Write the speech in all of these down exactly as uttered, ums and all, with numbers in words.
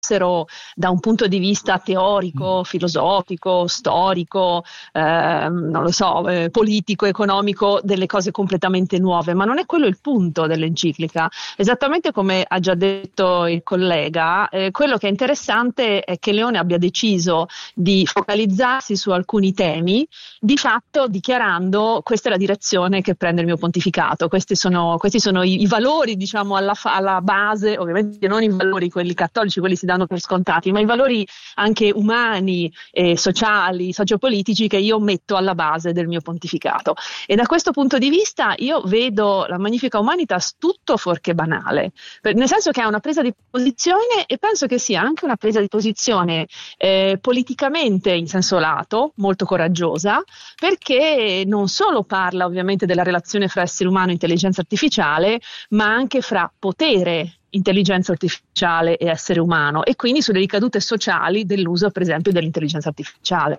da un punto di vista teorico, filosofico, storico, eh, non lo so, eh, politico, economico, delle cose completamente nuove, ma non è quello il punto dell'enciclica. Esattamente come ha già detto il collega, eh, quello che è interessante è che Leone abbia deciso di focalizzarsi su alcuni temi, di fatto dichiarando: questa è la direzione che prende il mio pontificato, questi sono, questi sono i, i valori, diciamo, alla, fa- alla base, ovviamente non i valori quelli cattolici, quelli si danno per scontati, ma i valori anche umani, eh, sociali, sociopolitici che io metto alla base del mio pontificato. E da questo punto di vista io vedo la Magnifica Humanitas tutto fuorché banale, per, nel senso che è una presa di posizione, e penso che sia anche una presa di posizione eh, politicamente in senso lato, molto coraggiosa, perché non solo parla ovviamente della relazione fra essere umano e intelligenza artificiale, ma anche fra potere, intelligenza artificiale e essere umano, e quindi sulle ricadute sociali dell'uso, per esempio, dell'intelligenza artificiale.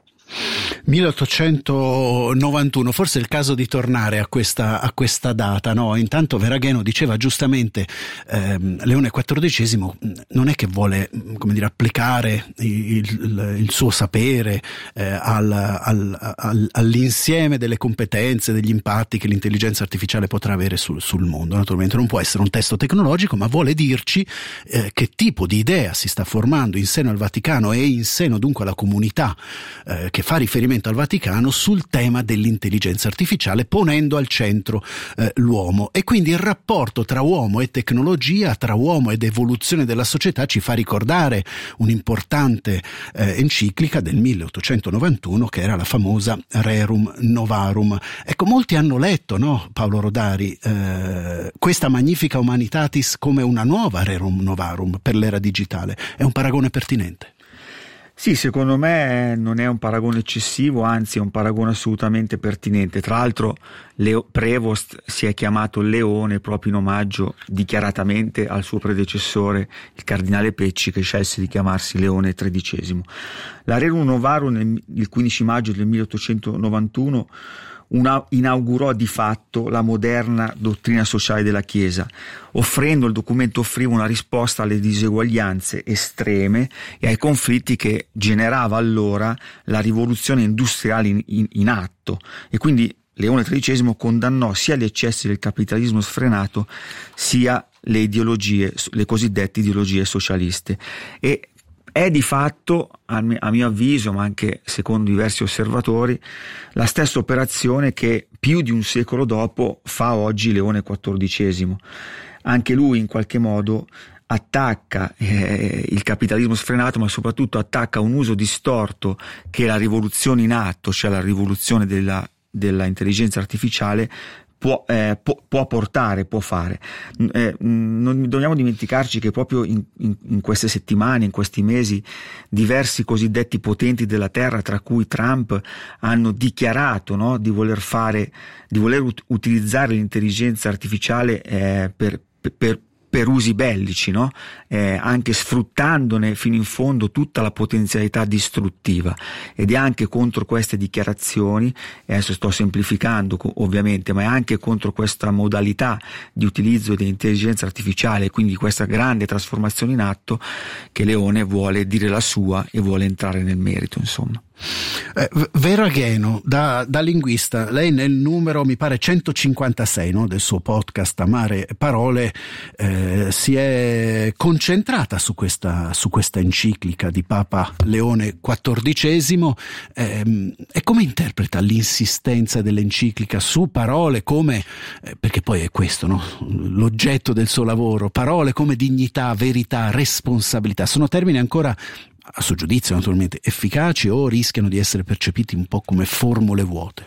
milleottocentonovantuno, forse è il caso di tornare a questa, a questa data, no? Intanto Veragheno diceva giustamente, ehm, Leone quattordicesimo non è che vuole, come dire, applicare il, il, il suo sapere eh, al, al, al, all'insieme delle competenze, degli impatti che l'intelligenza artificiale potrà avere sul, sul mondo. Naturalmente non può essere un testo tecnologico, ma vuole dirci eh, che tipo di idea si sta formando in seno al Vaticano e in seno dunque alla comunità eh, che fa riferimento al Vaticano sul tema dell'intelligenza artificiale, ponendo al centro eh, l'uomo. E quindi il rapporto tra uomo e tecnologia, tra uomo ed evoluzione della società, ci fa ricordare un'importante eh, enciclica del milleottocentonovantuno, che era la famosa Rerum Novarum. Ecco, molti hanno letto, no, Paolo Rodari, eh, questa Magnifica Humanitatis come una nuova Rerum Novarum per l'era digitale. È un paragone pertinente? Sì, secondo me non è un paragone eccessivo, anzi è un paragone assolutamente pertinente. Tra l'altro Leo, Prevost si è chiamato Leone proprio in omaggio dichiaratamente al suo predecessore, il cardinale Pecci, che scelse di chiamarsi Leone tredicesimo. La Rerum Novarum il quindici maggio del milleottocentonovantuno Una, inaugurò di fatto la moderna dottrina sociale della Chiesa, offrendo il documento offriva una risposta alle diseguaglianze estreme e ai conflitti che generava allora la rivoluzione industriale in, in, in atto, e quindi Leone tredicesimo condannò sia gli eccessi del capitalismo sfrenato sia le ideologie, le cosiddette ideologie socialiste. E è di fatto, a mio avviso, ma anche secondo diversi osservatori, la stessa operazione che più di un secolo dopo fa oggi Leone quattordicesimo. Anche lui in qualche modo attacca eh, il capitalismo sfrenato, ma soprattutto attacca un uso distorto che la rivoluzione in atto, cioè la rivoluzione della, della intelligenza artificiale, Può, eh, può, può portare, può fare. Eh, non dobbiamo dimenticarci che proprio in, in, in queste settimane, in questi mesi, diversi cosiddetti potenti della terra, tra cui Trump, hanno dichiarato, no, di voler fare, di voler ut- utilizzare l'intelligenza artificiale eh, per, per per usi bellici, no? Eh, anche sfruttandone fino in fondo tutta la potenzialità distruttiva. Ed è anche contro queste dichiarazioni, e adesso sto semplificando ovviamente, ma è anche contro questa modalità di utilizzo dell'intelligenza artificiale, quindi questa grande trasformazione in atto, che Leone vuole dire la sua e vuole entrare nel merito, insomma. Eh, Veragheno, da, da linguista, lei nel numero mi pare centocinquantasei, no, del suo podcast Amare Parole eh, si è concentrata su questa, su questa enciclica di Papa Leone quattordicesimo, eh, e come interpreta l'insistenza dell'enciclica su parole come, eh, perché poi è questo, no, l'oggetto del suo lavoro, parole come dignità, verità, responsabilità, sono termini ancora, a suo giudizio naturalmente, efficaci o rischiano di essere percepiti un po' come formule vuote?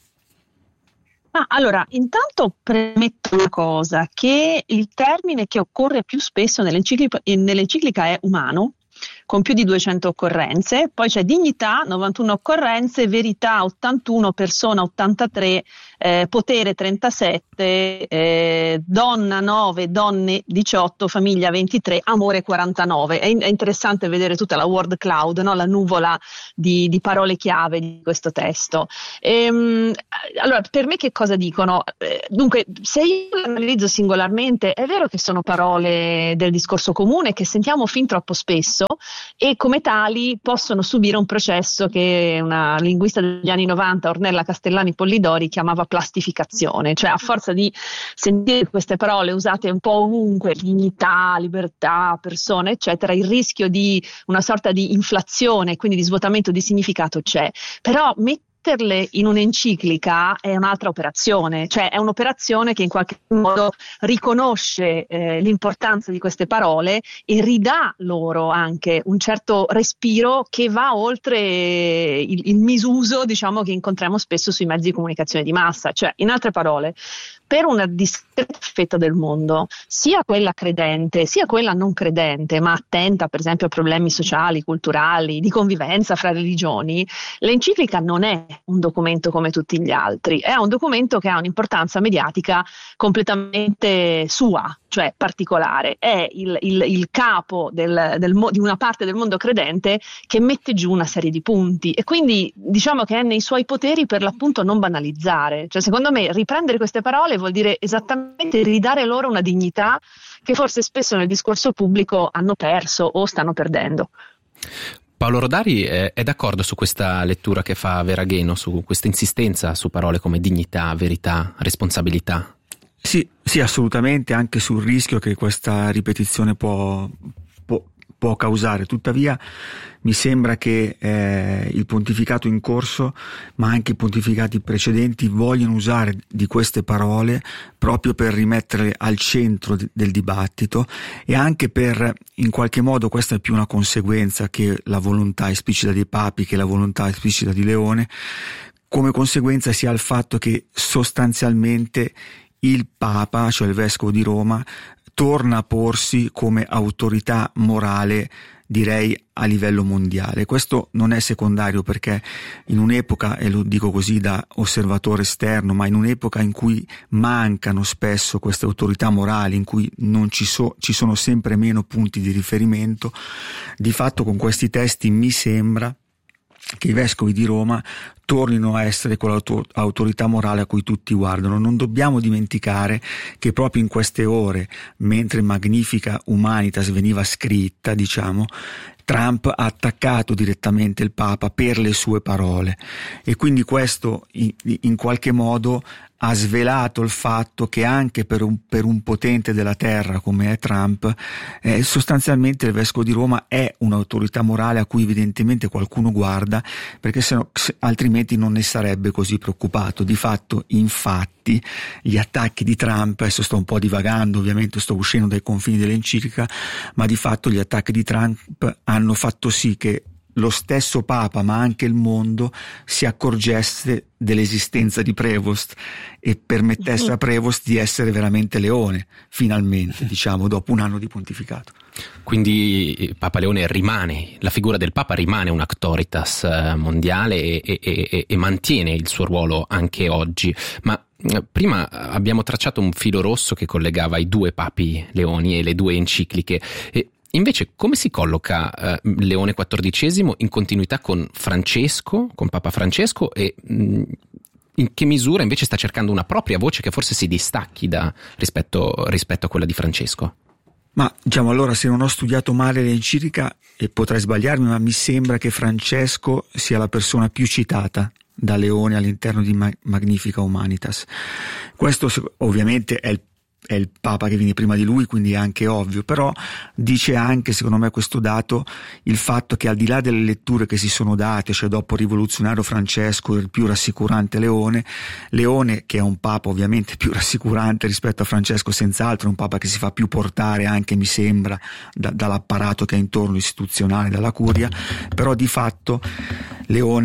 Ah, allora, intanto premetto una cosa, che il termine che occorre più spesso nell'enciclica, nell'enciclica è umano, con più di duecento occorrenze, poi c'è dignità, novantuno occorrenze, verità ottantuno, persona ottantatré, eh, potere trentasette, eh, donna nove, donne diciotto, famiglia ventitré, amore quarantanove. È, è interessante vedere tutta la word cloud, no? La nuvola di, di parole chiave di questo testo. Ehm, allora, per me che cosa dicono? Eh, dunque, se io lo analizzo singolarmente, è vero che sono parole del discorso comune che sentiamo fin troppo spesso e come tali possono subire un processo che una linguista degli anni novanta, Ornella Castellani Pollidori, chiamava plastificazione, cioè a forza di sentire queste parole usate un po' ovunque, dignità, libertà, persone, eccetera, il rischio di una sorta di inflazione, quindi di svuotamento di significato c'è. Però metterle in un'enciclica è un'altra operazione, cioè è un'operazione che in qualche modo riconosce eh, l'importanza di queste parole e ridà loro anche un certo respiro che va oltre il, il misuso, diciamo, che incontriamo spesso sui mezzi di comunicazione di massa. Cioè, in altre parole, per una discreta fetta del mondo, sia quella credente, sia quella non credente, ma attenta per esempio a problemi sociali, culturali, di convivenza fra religioni, l'enciclica non è un documento come tutti gli altri, è un documento che ha un'importanza mediatica completamente sua, cioè particolare. È il, il, il capo del, del, di una parte del mondo credente che mette giù una serie di punti e quindi diciamo che è nei suoi poteri per l'appunto non banalizzare. Cioè, secondo me riprendere queste parole vuol dire esattamente ridare loro una dignità che forse spesso nel discorso pubblico hanno perso o stanno perdendo. Paolo Rodari è, è d'accordo su questa lettura che fa Veragheno, su questa insistenza su parole come dignità, verità, responsabilità? Sì, sì, assolutamente, anche sul rischio che questa ripetizione può, può, può causare. Tuttavia mi sembra che eh, il pontificato in corso, ma anche i pontificati precedenti, vogliono usare di queste parole proprio per rimetterle al centro de- del dibattito e anche per, in qualche modo, questa è più una conseguenza che la volontà esplicita dei papi, che la volontà esplicita di Leone, come conseguenza sia il fatto che sostanzialmente il Papa, cioè il Vescovo di Roma, torna a porsi come autorità morale, direi a livello mondiale. Questo non è secondario perché in un'epoca, e lo dico così da osservatore esterno, ma in un'epoca in cui mancano spesso queste autorità morali, in cui non ci, so, ci sono sempre meno punti di riferimento, di fatto con questi testi mi sembra che i vescovi di Roma tornino a essere quell'autorità morale a cui tutti guardano. Non dobbiamo dimenticare che proprio in queste ore, mentre Magnifica Humanitas veniva scritta, diciamo, Trump ha attaccato direttamente il Papa per le sue parole e quindi questo in, in qualche modo ha svelato il fatto che anche per un, per un potente della terra come è Trump, eh, sostanzialmente il Vescovo di Roma è un'autorità morale a cui evidentemente qualcuno guarda, perché se no, se, altrimenti non ne sarebbe così preoccupato. Di fatto, infatti, gli attacchi di Trump, adesso sto un po' divagando, ovviamente sto uscendo dai confini dell'enciclica, ma di fatto gli attacchi di Trump hanno fatto sì che lo stesso Papa, ma anche il mondo, si accorgesse dell'esistenza di Prevost e permettesse a Prevost di essere veramente Leone, finalmente, diciamo, dopo un anno di pontificato. Quindi Papa Leone rimane, la figura del Papa rimane un auctoritas mondiale e, e, e, e mantiene il suo ruolo anche oggi, ma prima abbiamo tracciato un filo rosso che collegava i due papi Leoni e le due encicliche. E invece come si colloca eh, Leone quattordicesimo in continuità con Francesco, con Papa Francesco, e mh, in che misura invece sta cercando una propria voce che forse si distacchi da, rispetto, rispetto a quella di Francesco? Ma diciamo, allora, se non ho studiato male l'enciclica, e potrei sbagliarmi, ma mi sembra che Francesco sia la persona più citata da Leone all'interno di Magnifica Humanitas. Questo ovviamente è il è il Papa che viene prima di lui, quindi è anche ovvio, però dice anche, secondo me, questo dato, il fatto che al di là delle letture che si sono date, cioè dopo il rivoluzionario Francesco e il più rassicurante Leone, Leone, che è un Papa ovviamente più rassicurante rispetto a Francesco, senz'altro è un Papa che si fa più portare anche, mi sembra, da, dall'apparato che è intorno istituzionale, dalla curia, però di fatto Leone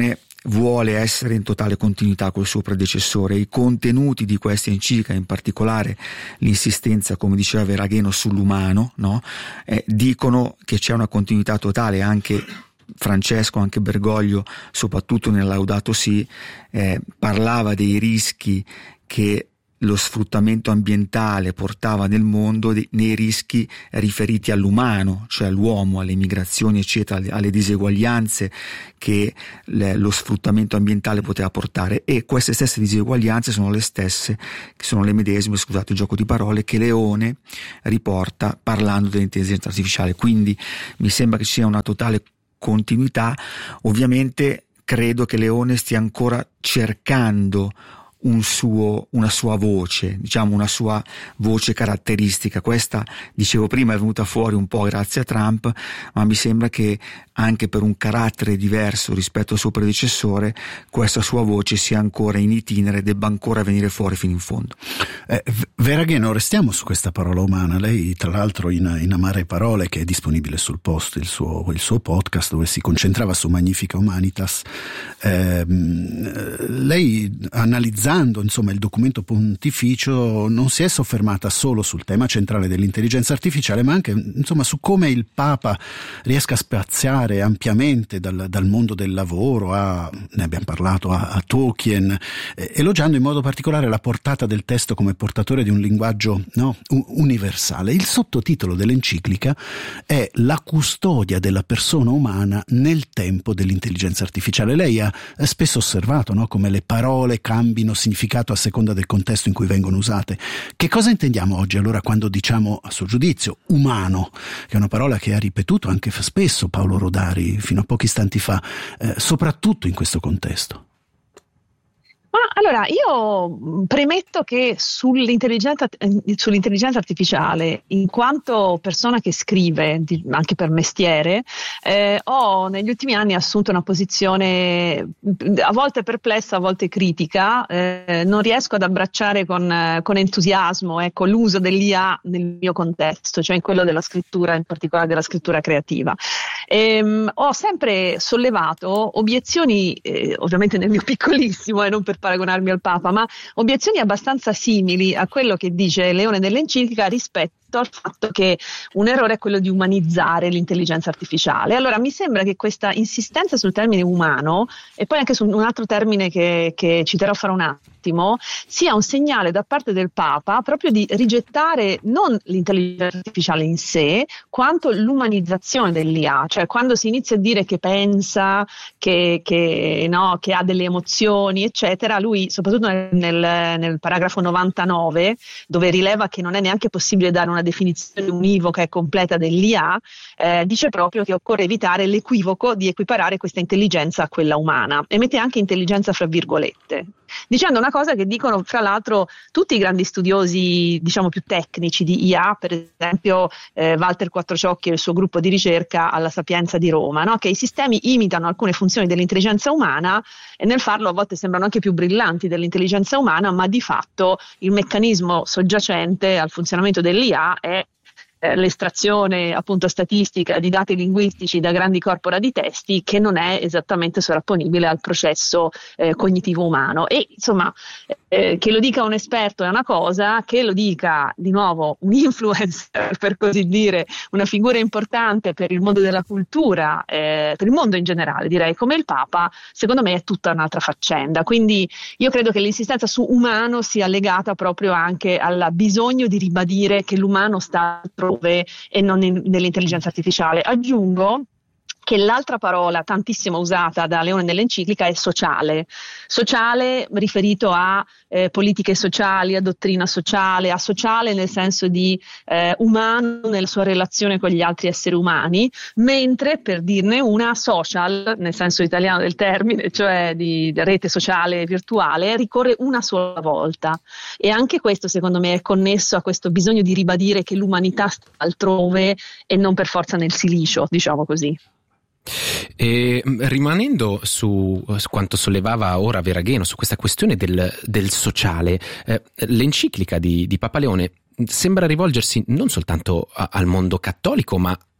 vuole essere in totale continuità col suo predecessore. I contenuti di questa enciclica, in particolare l'insistenza, come diceva Veragheno, sull'umano, no? eh, dicono che c'è una continuità totale. Anche Francesco, anche Bergoglio, soprattutto nel Laudato Si, eh, parlava dei rischi che lo sfruttamento ambientale portava nel mondo, nei rischi riferiti all'umano, cioè all'uomo, alle migrazioni eccetera, alle diseguaglianze che lo sfruttamento ambientale poteva portare. E queste stesse diseguaglianze sono le stesse, che sono le medesime, scusate il gioco di parole, che Leone riporta parlando dell'intelligenza artificiale. Quindi mi sembra che ci sia una totale continuità. Ovviamente credo che Leone stia ancora cercando un suo, una sua voce, diciamo una sua voce caratteristica. Questa, dicevo prima, è venuta fuori un po' grazie a Trump, ma mi sembra che anche per un carattere diverso rispetto al suo predecessore questa sua voce sia ancora in itinere, debba ancora venire fuori fino in fondo. eh, Veragheno, restiamo su questa parola umana. Lei tra l'altro in, in Amare Parole, che è disponibile sul Post, il suo, il suo podcast dove si concentrava su Magnifica Humanitas, ehm, lei analizzava insomma il documento pontificio non si è soffermata solo sul tema centrale dell'intelligenza artificiale, ma anche insomma su come il Papa riesca a spaziare ampiamente dal, dal mondo del lavoro a, ne abbiamo parlato, a, a Tolkien, eh, elogiando in modo particolare la portata del testo come portatore di un linguaggio, no, universale. Il sottotitolo dell'enciclica è La custodia della persona umana nel tempo dell'intelligenza artificiale. Lei ha spesso osservato, no, come le parole cambino significato a seconda del contesto in cui vengono usate. Che cosa intendiamo oggi allora quando diciamo, a suo giudizio, umano, che è una parola che ha ripetuto anche spesso Paolo Rodari fino a pochi istanti fa, eh, soprattutto in questo contesto? Ma allora, io premetto che sull'intelligenza, sull'intelligenza artificiale, in quanto persona che scrive, anche per mestiere, eh, ho negli ultimi anni assunto una posizione a volte perplessa, a volte critica. Eh, non riesco ad abbracciare con, con entusiasmo, ecco, l'uso dell'I A nel mio contesto, cioè in quello della scrittura, in particolare della scrittura creativa. Eh, ho sempre sollevato obiezioni, eh, ovviamente nel mio piccolissimo e eh, non per paragonarmi al Papa, ma obiezioni abbastanza simili a quello che dice Leone nell'enciclica rispetto al fatto che un errore è quello di umanizzare l'intelligenza artificiale. Allora mi sembra che questa insistenza sul termine umano, e poi anche su un altro termine che, che citerò fra un attimo, sia un segnale da parte del Papa proprio di rigettare non l'intelligenza artificiale in sé, quanto l'umanizzazione dell'I A, cioè quando si inizia a dire che pensa, che, che, no, che ha delle emozioni, eccetera. Lui, soprattutto nel, nel, nel paragrafo novantanove, dove rileva che non è neanche possibile dare una definizione univoca e completa dell'I A, eh, dice proprio che occorre evitare l'equivoco di equiparare questa intelligenza a quella umana, e mette anche intelligenza fra virgolette, dicendo una cosa che dicono fra l'altro tutti i grandi studiosi, diciamo più tecnici di I A, per esempio eh, Walter Quattrociocchi e il suo gruppo di ricerca alla Sapienza di Roma, no? Che i sistemi imitano alcune funzioni dell'intelligenza umana e nel farlo a volte sembrano anche più brillanti dell'intelligenza umana, ma di fatto il meccanismo soggiacente al funzionamento dell'I A è l'estrazione appunto statistica di dati linguistici da grandi corpora di testi, che non è esattamente sovrapponibile al processo eh, cognitivo umano. E insomma, eh, che lo dica un esperto è una cosa, che lo dica di nuovo un influencer, per così dire, una figura importante per il mondo della cultura, eh, per il mondo in generale, direi, come il Papa, secondo me è tutta un'altra faccenda. Quindi io credo che l'insistenza su umano sia legata proprio anche al bisogno di ribadire che l'umano sta altrove e non in, nell'intelligenza artificiale. Aggiungo che l'altra parola tantissimo usata da Leone nell'enciclica è sociale. Sociale riferito a eh, politiche sociali, a dottrina sociale, a sociale nel senso di eh, umano nella sua relazione con gli altri esseri umani, mentre, per dirne una, social, nel senso italiano del termine, cioè di, di rete sociale virtuale, ricorre una sola volta. E anche questo, secondo me, è connesso a questo bisogno di ribadire che l'umanità sta altrove e non per forza nel silicio, diciamo così. E, rimanendo su, su quanto sollevava ora Veragheno, su questa questione del, del sociale, eh, l'enciclica di, di Papa Leone sembra rivolgersi non soltanto a, al mondo cattolico, ma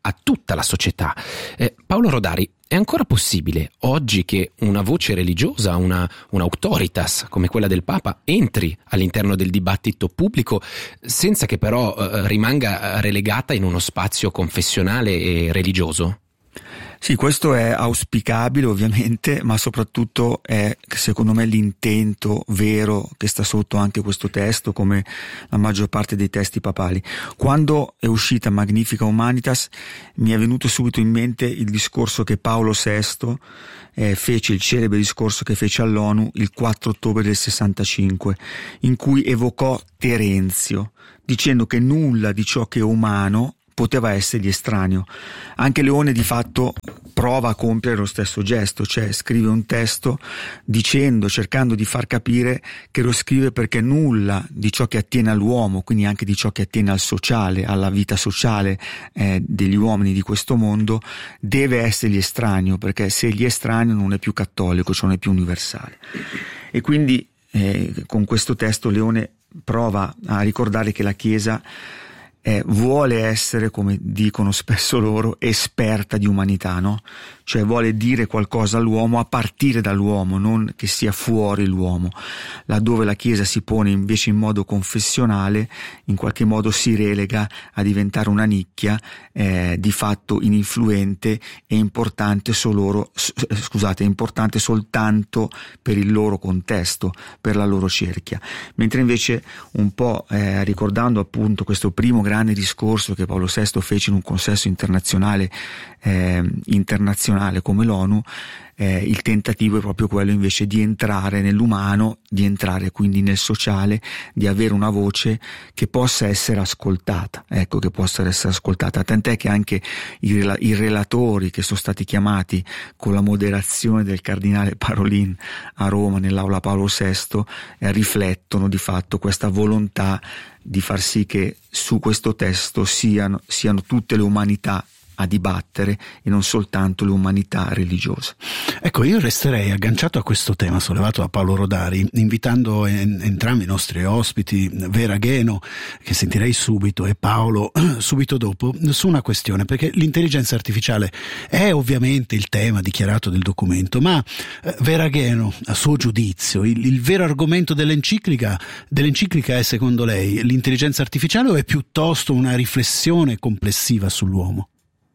a tutta la società. Eh, Paolo Rodari, è ancora possibile oggi che una voce religiosa, una, un'autoritas come quella del Papa entri all'interno del dibattito pubblico senza che però eh, rimanga relegata in uno spazio confessionale e religioso? Sì, questo è auspicabile ovviamente, ma soprattutto è secondo me l'intento vero che sta sotto anche questo testo, come la maggior parte dei testi papali. Quando è uscita Magnificat Humanitas mi è venuto subito in mente il discorso che Paolo sesto eh, fece, il celebre discorso che fece all'ONU il quattro ottobre del sessantacinque, in cui evocò Terenzio, dicendo che nulla di ciò che è umano poteva essergli estraneo. Anche Leone di fatto prova a compiere lo stesso gesto, cioè scrive un testo dicendo, cercando di far capire che lo scrive perché nulla di ciò che attiene all'uomo, quindi anche di ciò che attiene al sociale, alla vita sociale eh, degli uomini di questo mondo, deve essergli estraneo, perché se gli è estraneo non è più cattolico, cioè non è più universale. E quindi eh, con questo testo Leone prova a ricordare che la Chiesa Eh, vuole essere, come dicono spesso loro, esperta di umanità, no? Cioè vuole dire qualcosa all'uomo a partire dall'uomo, non che sia fuori l'uomo. Laddove la Chiesa si pone invece in modo confessionale, in qualche modo si relega a diventare una nicchia eh, di fatto ininfluente e importante solo, scusate, importante soltanto per il loro contesto, per la loro cerchia. Mentre invece un po' eh, ricordando appunto questo primo grande grande discorso che Paolo sesto fece in un consesso internazionale eh, internazionale come l'ONU, eh, il tentativo è proprio quello invece di entrare nell'umano, di entrare quindi nel sociale, di avere una voce che possa essere ascoltata, ecco, che possa essere ascoltata, tant'è che anche i, rela- i relatori che sono stati chiamati con la moderazione del cardinale Parolin a Roma nell'aula Paolo sesto eh, riflettono di fatto questa volontà di far sì che su questo testo siano, siano tutte le umanità a dibattere e non soltanto le umanità religiose. Ecco, io resterei agganciato a questo tema sollevato da Paolo Rodari, invitando en- entrambi i nostri ospiti, Vera Gheno, che sentirei subito, e Paolo subito dopo, su una questione, perché l'intelligenza artificiale è ovviamente il tema dichiarato del documento, ma eh, Vera Gheno, a suo giudizio, il, il vero argomento dell'enciclica, dell'enciclica è, secondo lei, l'intelligenza artificiale o è piuttosto una riflessione complessiva sull'uomo?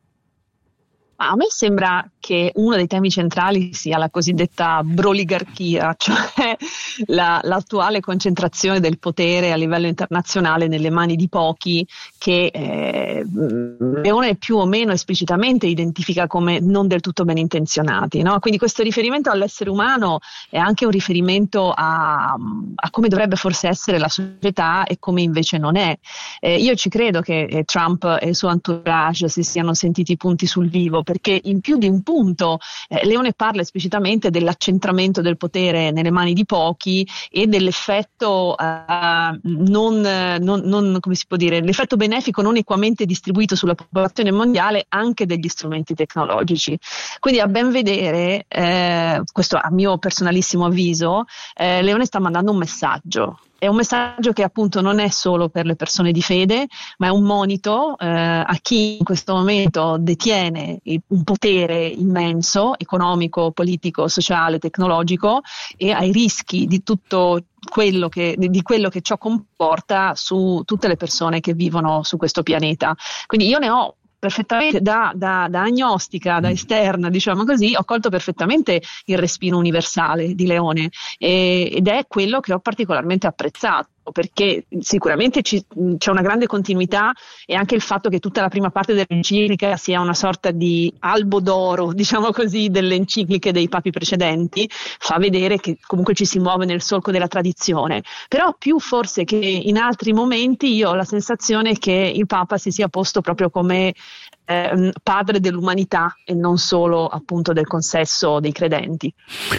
A me sembra che uno dei temi centrali sia la cosiddetta broligarchia, cioè la, l'attuale concentrazione del potere a livello internazionale nelle mani di pochi, che eh, Leone più o meno esplicitamente identifica come non del tutto ben intenzionati, no? Quindi questo riferimento all'essere umano è anche un riferimento a, a come dovrebbe forse essere la società e come invece non è. Eh, io ci credo che eh, Trump e il suo entourage si siano sentiti punti sul vivo, perché in più di un punto eh, Leone parla esplicitamente dell'accentramento del potere nelle mani di pochi e dell'effetto eh, non, non, non, come si può dire, l'effetto benefico non equamente distribuito sulla popolazione mondiale anche degli strumenti tecnologici. Quindi a ben vedere, eh, questo a mio personalissimo avviso, eh, Leone sta mandando un messaggio. È un messaggio che appunto non è solo per le persone di fede, ma è un monito eh, a chi in questo momento detiene un potere immenso, economico, politico, sociale, tecnologico, e ai rischi di tutto quello che, di quello che ciò comporta su tutte le persone che vivono su questo pianeta. Quindi io ne ho perfettamente da, da, da agnostica, da esterna, diciamo così, ho colto perfettamente il respiro universale di Leone e, ed è quello che ho particolarmente apprezzato, perché sicuramente ci, c'è una grande continuità, e anche il fatto che tutta la prima parte dell'enciclica sia una sorta di albo d'oro, diciamo così, delle encicliche dei papi precedenti, fa vedere che comunque ci si muove nel solco della tradizione. Però più forse che in altri momenti io ho la sensazione che il Papa si sia posto proprio come eh, padre dell'umanità e non solo appunto del consesso dei credenti.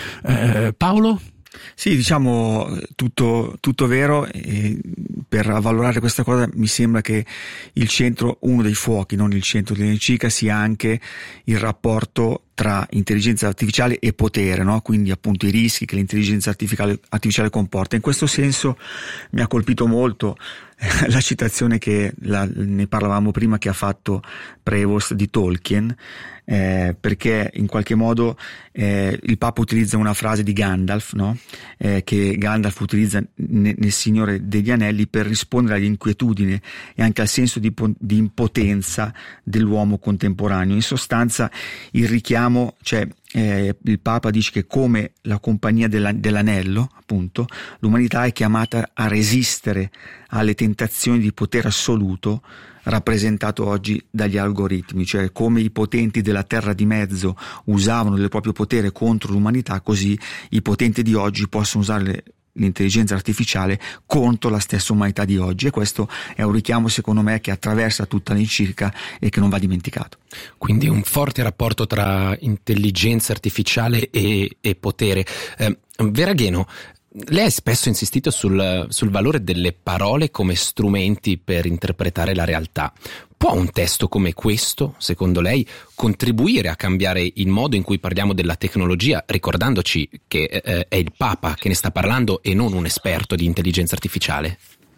Eh, Paolo? Sì, diciamo tutto, tutto vero, e per avvalorare questa cosa mi sembra che il centro, uno dei fuochi, non il centro dell'enciclica, sia anche il rapporto tra intelligenza artificiale e potere, no? Quindi appunto i rischi che l'intelligenza artificiale, artificiale comporta. In questo senso mi ha colpito molto la citazione che la, ne parlavamo prima, che ha fatto Prevost di Tolkien, eh, perché in qualche modo eh, il Papa utilizza una frase di Gandalf, no? eh, che Gandalf utilizza ne, nel Signore degli Anelli per rispondere all'inquietudine e anche al senso di, di impotenza dell'uomo contemporaneo. In sostanza il richiamo, cioè eh, il Papa dice che come la compagnia della, dell'anello, appunto, l'umanità è chiamata a resistere alle tentazioni di potere assoluto rappresentato oggi dagli algoritmi, cioè come i potenti della terra di mezzo usavano il proprio potere contro l'umanità, così i potenti di oggi possono usare le, l'intelligenza artificiale contro la stessa umanità di oggi, e questo è un richiamo secondo me che attraversa tutta l'enciclica e che non va dimenticato. Quindi un forte rapporto tra intelligenza artificiale e, e potere. Eh, Veragheno, lei ha spesso insistito sul, sul valore delle parole come strumenti per interpretare la realtà. Può un testo come questo, secondo lei, contribuire a cambiare il modo in cui parliamo della tecnologia, ricordandoci che eh, è il Papa che ne sta parlando e non un esperto di intelligenza artificiale?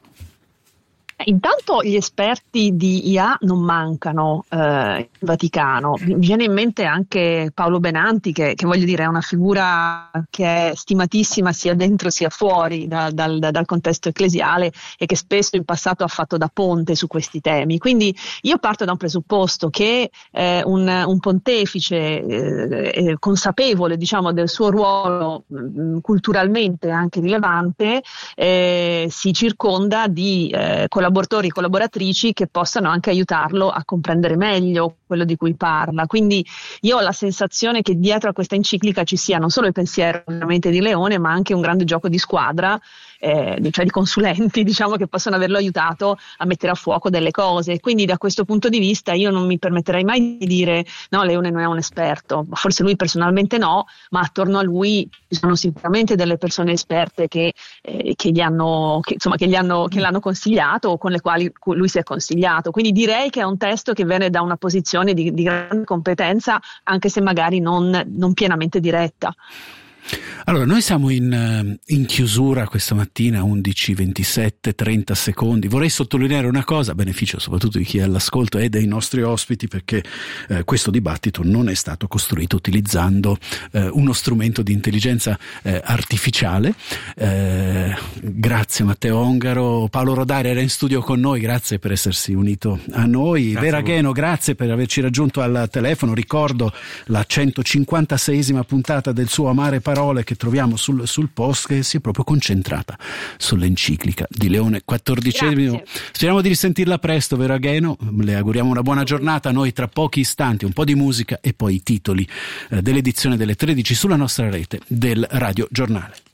Intanto gli esperti di I A non mancano eh, in Vaticano. Mi viene in mente anche Paolo Benanti, che, che voglio dire è una figura che è stimatissima sia dentro sia fuori da, dal, dal contesto ecclesiale, e che spesso in passato ha fatto da ponte su questi temi. Quindi io parto da un presupposto che eh, un, un pontefice eh, consapevole, diciamo, del suo ruolo mh, culturalmente anche rilevante eh, si circonda di eh, collaborazioni collaboratori e collaboratrici che possano anche aiutarlo a comprendere meglio quello di cui parla. Quindi io ho la sensazione che dietro a questa enciclica ci sia non solo il pensiero ovviamente di Leone, ma anche un grande gioco di squadra, eh, cioè di consulenti, diciamo, che possono averlo aiutato a mettere a fuoco delle cose. Quindi da questo punto di vista io non mi permetterei mai di dire no, Leone non è un esperto, forse lui personalmente no, ma attorno a lui ci sono sicuramente delle persone esperte che, eh, che gli hanno, che, insomma, che gli hanno, che l'hanno consigliato o con le quali lui si è consigliato. Quindi direi che è un testo che viene da una posizione di, di grande competenza, anche se magari non, non pienamente diretta. Allora, noi siamo in, in chiusura questa mattina, undici, ventisette, trenta secondi. Vorrei sottolineare una cosa, a beneficio soprattutto di chi è all'ascolto e dei nostri ospiti, perché eh, questo dibattito non è stato costruito utilizzando eh, uno strumento di intelligenza eh, artificiale. Eh, grazie Matteo Ongaro. Paolo Rodari era in studio con noi, grazie per essersi unito a noi. Veragheno, grazie per averci raggiunto al telefono. Ricordo la centocinquantaseiesima puntata del suo Amare Parole, che troviamo sul, sul post, che si è proprio concentrata sull'enciclica di Leone quattordicesimo. Grazie. Speriamo di risentirla presto, Veragheno. Le auguriamo una buona giornata. Noi tra pochi istanti un po' di musica e poi i titoli eh, dell'edizione delle tredici sulla nostra rete del Radio Giornale.